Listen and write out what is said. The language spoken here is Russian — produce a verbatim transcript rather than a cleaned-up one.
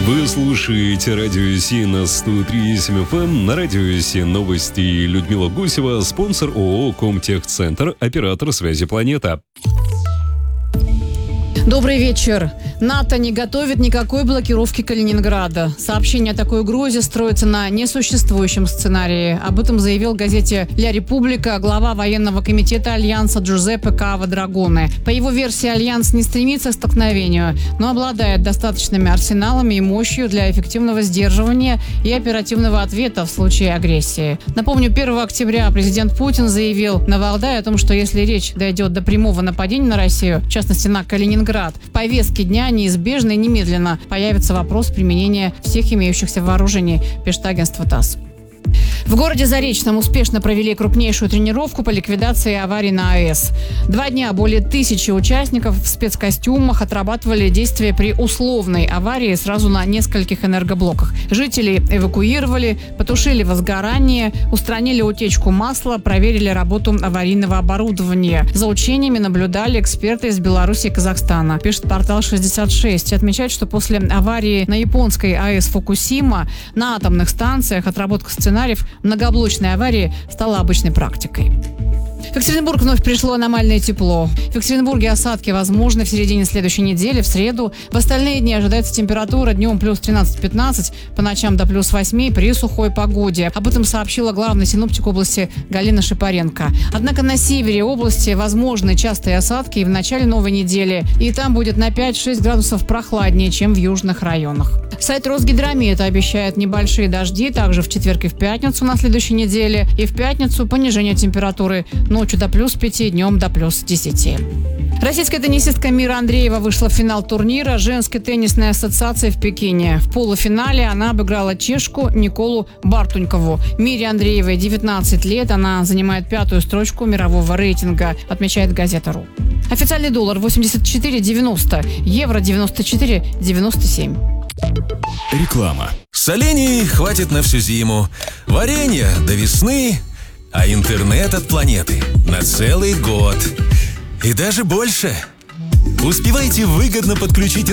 Вы слушаете Радио Си на сто три и семь эф эм. На Радио Си новости. Людмила Гусева, спонсор ООО «Комтехцентр», оператор связи «Планета». Добрый вечер. НАТО не готовит никакой блокировки Калининграда. Сообщение о такой угрозе строится на несуществующем сценарии. Об этом заявил газете «Ля Република» глава военного комитета Альянса Джузеппе Кава Драгоне. По его версии, Альянс не стремится к столкновению, но обладает достаточными арсеналами и мощью для эффективного сдерживания и оперативного ответа в случае агрессии. Напомню, первого октября президент Путин заявил на Валдае о том, что если речь дойдет до прямого нападения на Россию, в частности на Калининград, в повестке дня неизбежно и немедленно появится вопрос применения всех имеющихся вооружений, пишет агентство ТАСС. В городе Заречном успешно провели крупнейшую тренировку по ликвидации аварий на АЭС. Два дня более тысячи участников в спецкостюмах отрабатывали действия при условной аварии сразу на нескольких энергоблоках. Жителей эвакуировали, потушили возгорание, устранили утечку масла, проверили работу аварийного оборудования. За учениями наблюдали эксперты из Беларуси и Казахстана, пишет портал шестьдесят шесть. И отмечает, что после аварии на японской АЭС Фукусима на атомных станциях отработка сценариев многоблочной аварии стала обычной практикой. В Екатеринбург вновь пришло аномальное тепло. В Екатеринбурге осадки возможны в середине следующей недели, в среду. В остальные дни ожидается температура днем плюс тринадцать-пятнадцать, по ночам до плюс восемь при сухой погоде. Об этом сообщила главный синоптик области Галина Шипаренко. Однако на севере области возможны частые осадки и в начале новой недели. И там будет на пять-шесть градусов прохладнее, чем в южных районах. Сайт Росгидромета обещает небольшие дожди также в четверг и в пятницу на следующей неделе. И в пятницу понижение температуры ночью до плюс пяти, днем до плюс десяти. Российская теннисистка Мира Андреева вышла в финал турнира Женской теннисной ассоциации в Пекине. В полуфинале она обыграла чешку Николу Бартунькову. Мире Андреевой девятнадцать лет, она занимает пятую строчку мирового рейтинга, отмечает газета.ру. Официальный доллар восемьдесят четыре девяносто, евро девяносто четыре девяносто семь. Реклама. Солений хватит на всю зиму, варенья до весны, а интернет от планеты на целый год. И даже больше. Успевайте выгодно подключить